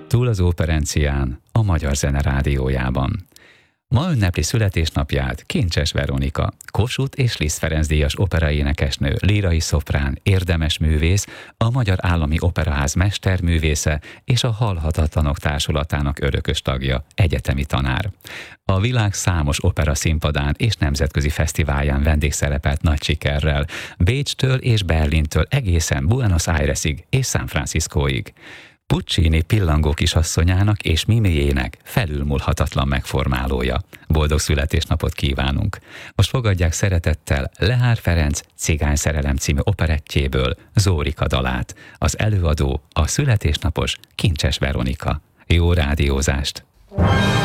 Túl az Operencián, a Magyar Zene Rádiójában. Ma ünnepli születésnapját Kincses Veronika, Kossuth és Liszt Ferenc díjas operaénekesnő, lírai szoprán, érdemes művész, a Magyar Állami Operaház mesterművésze és a Halhatatlanok Társulatának örökös tagja, egyetemi tanár. A világ számos opera színpadán és nemzetközi fesztiválján vendégszerepelt nagy sikerrel, Bécstől és Berlintől egészen Buenos Airesig és San Franciscoig. Puccini pillangó kisasszonyának és Mimiének felülmúlhatatlan megformálója. Boldog születésnapot kívánunk! Most fogadják szeretettel Lehár Ferenc Cigányszerelem című operettjéből Zórika dalát. Az előadó a születésnapos Kincses Veronika. Jó rádiózást!